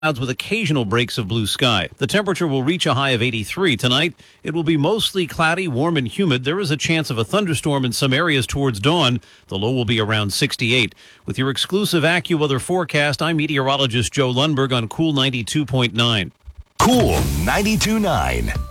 Clouds with occasional breaks of blue sky. The temperature will reach a high of 83 tonight. It will be mostly cloudy, warm, and humid. There is a chance of a thunderstorm in some areas towards dawn. The low will be around 68. With your exclusive AccuWeather forecast, I'm meteorologist Joe Lundberg on Cool 92.9. Cool 92.9.